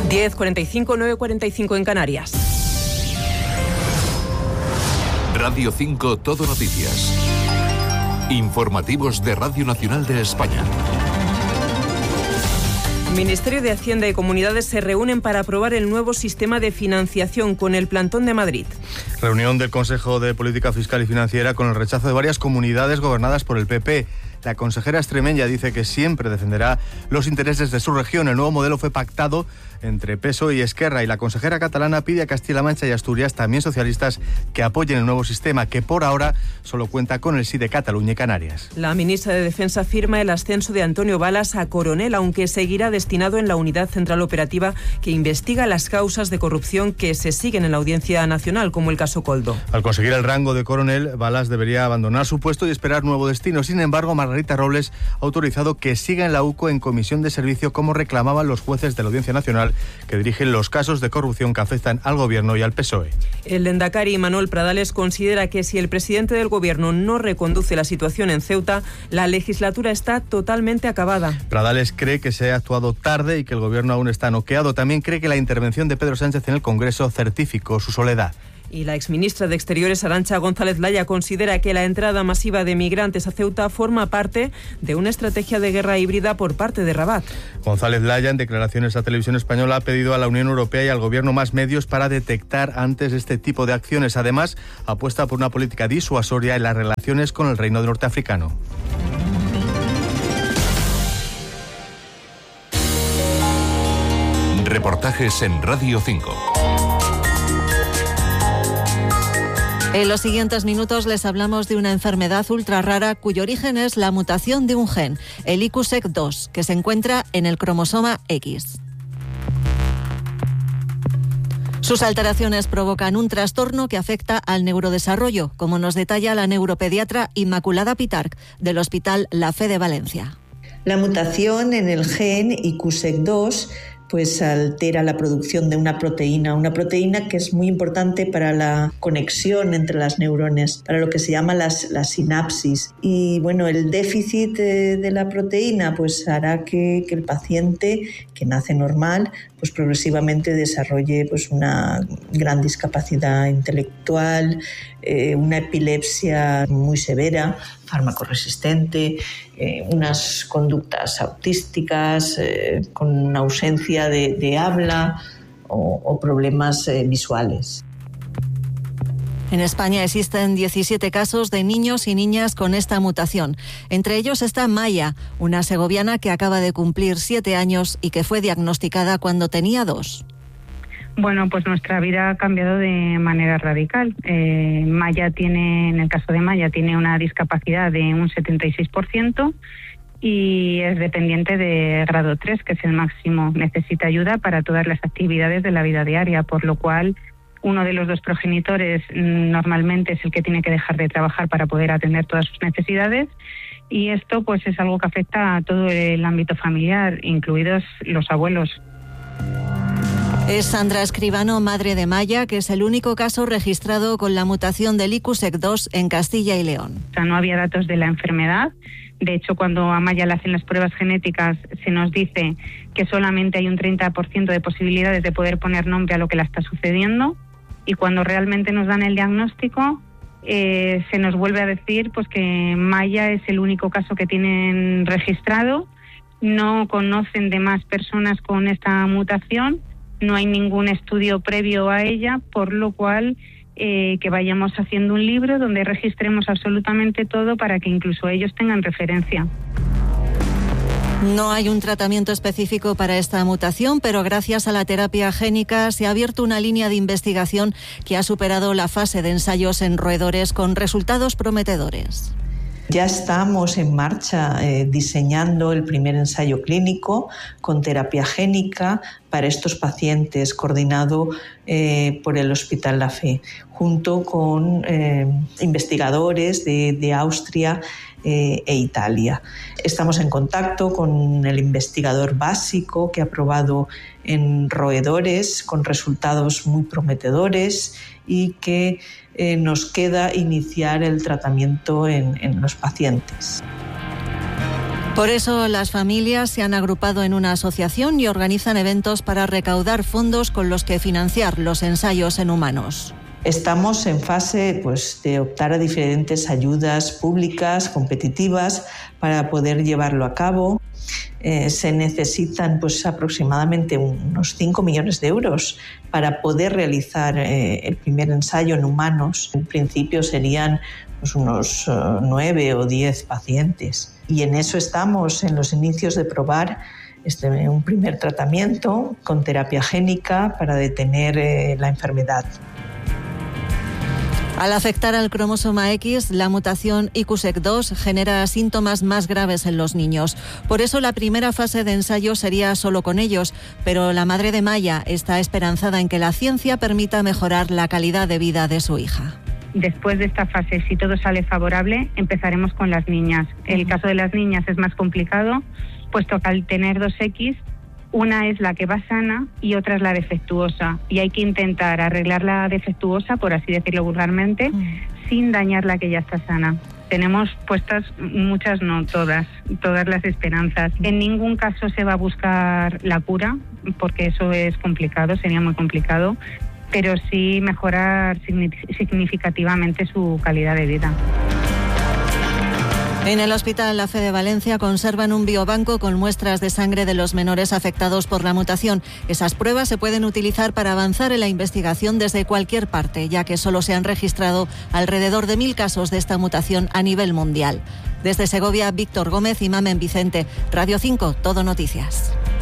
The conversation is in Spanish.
10:45, 9:45 en Canarias. Radio 5 Todo Noticias. Informativos de Radio Nacional de España. Ministerio de Hacienda y Comunidades se reúnen para aprobar el nuevo sistema de financiación con el Plantón de Madrid. Reunión del Consejo de Política Fiscal y Financiera con el rechazo de varias comunidades gobernadas por el PP. La consejera extremeña dice que siempre defenderá los intereses de su región. El nuevo modelo fue pactado entre PSOE y Esquerra, y la consejera catalana pide a Castilla-La Mancha y Asturias, también socialistas, que apoyen el nuevo sistema, que por ahora solo cuenta con el sí de Cataluña y Canarias. La ministra de Defensa firma el ascenso de Antonio Balas a coronel, aunque seguirá destinado en la Unidad Central Operativa que investiga las causas de corrupción que se siguen en la Audiencia Nacional, como el caso Koldo. Al conseguir el rango de coronel, Balas debería abandonar su puesto y esperar nuevo destino. Sin embargo, Margarita Robles ha autorizado que siga en la UCO en comisión de servicio, como reclamaban los jueces de la Audiencia Nacional que dirigen los casos de corrupción que afectan al Gobierno y al PSOE. El lehendakari Manuel Pradales considera que si el presidente del Gobierno no reconduce la situación en Ceuta, la legislatura está totalmente acabada. Pradales cree que se ha actuado tarde y que el Gobierno aún está noqueado. También cree que la intervención de Pedro Sánchez en el Congreso certificó su soledad. Y la exministra de Exteriores, Arantxa González Laya, considera que la entrada masiva de migrantes a Ceuta forma parte de una estrategia de guerra híbrida por parte de Rabat. González Laya, en declaraciones a Televisión Española, ha pedido a la Unión Europea y al Gobierno más medios para detectar antes este tipo de acciones. Además, apuesta por una política disuasoria en las relaciones con el Reino Norteafricano. Reportajes en Radio 5. En los siguientes minutos les hablamos de una enfermedad ultra rara cuyo origen es la mutación de un gen, el IQSEC2, que se encuentra en el cromosoma X. Sus alteraciones provocan un trastorno que afecta al neurodesarrollo, como nos detalla la neuropediatra Inmaculada Pitarch, del Hospital La Fe de Valencia. La mutación en el gen IQSEC2 pues altera la producción de una proteína que es muy importante para la conexión entre las neuronas, para lo que se llama la sinapsis. Y bueno, el déficit de la proteína pues hará que el paciente, que nace normal, pues progresivamente desarrolle pues una gran discapacidad intelectual, una epilepsia muy severa, farmacoresistente, unas conductas autísticas con ausencia de habla o problemas visuales. En España existen 17 casos de niños y niñas con esta mutación. Entre ellos está Maya, una segoviana que acaba de cumplir 7 años y que fue diagnosticada cuando tenía 2. Bueno, pues nuestra vida ha cambiado de manera radical. Maya en el caso de Maya, tiene una discapacidad de un 76% y es dependiente de grado 3, que es el máximo. Necesita ayuda para todas las actividades de la vida diaria, por lo cual uno de los dos progenitores normalmente es el que tiene que dejar de trabajar para poder atender todas sus necesidades, y esto pues es algo que afecta a todo el ámbito familiar, incluidos los abuelos. Es Sandra Escribano, madre de Maya, que es el único caso registrado con la mutación del IQSEC2 en Castilla y León. O sea, no había datos de la enfermedad. De hecho, cuando a Maya le hacen las pruebas genéticas, se nos dice que solamente hay un 30% de posibilidades de poder poner nombre a lo que le está sucediendo. Y cuando realmente nos dan el diagnóstico, se nos vuelve a decir pues que Maya es el único caso que tienen registrado. No conocen de más personas con esta mutación. No hay ningún estudio previo a ella, por lo cual que vayamos haciendo un libro donde registremos absolutamente todo para que incluso ellos tengan referencia. No hay un tratamiento específico para esta mutación, pero gracias a la terapia génica se ha abierto una línea de investigación que ha superado la fase de ensayos en roedores con resultados prometedores. Ya estamos en marcha diseñando el primer ensayo clínico con terapia génica para estos pacientes, coordinado por el Hospital La Fe, junto con investigadores de Austria e Italia. Estamos en contacto con el investigador básico que ha probado en roedores con resultados muy prometedores y que nos queda iniciar el tratamiento en los pacientes. Por eso las familias se han agrupado en una asociación y organizan eventos para recaudar fondos con los que financiar los ensayos en humanos. Estamos en fase de optar a diferentes ayudas públicas, competitivas, para poder llevarlo a cabo. Se necesitan aproximadamente unos 5 millones de euros para poder realizar el primer ensayo en humanos. En principio serían unos 9 o 10 pacientes. Y en eso estamos, en los inicios de probar un primer tratamiento con terapia génica para detener la enfermedad. Al afectar al cromosoma X, la mutación IQSEC2 genera síntomas más graves en los niños. Por eso la primera fase de ensayo sería solo con ellos, pero la madre de Maya está esperanzada en que la ciencia permita mejorar la calidad de vida de su hija. Después de esta fase, si todo sale favorable, empezaremos con las niñas. El caso de las niñas es más complicado, puesto que al tener 2X, una es la que va sana y otra es la defectuosa. Y hay que intentar arreglar la defectuosa, por así decirlo vulgarmente, sin dañar la que ya está sana. Tenemos puestas muchas, no todas las esperanzas. En ningún caso se va a buscar la cura, porque eso es complicado, sería muy complicado, pero sí mejorar significativamente su calidad de vida. En el Hospital La Fe de Valencia conservan un biobanco con muestras de sangre de los menores afectados por la mutación. Esas pruebas se pueden utilizar para avanzar en la investigación desde cualquier parte, ya que solo se han registrado alrededor de 1.000 casos de esta mutación a nivel mundial. Desde Segovia, Víctor Gómez y Mamen Vicente. Radio 5, Todo Noticias.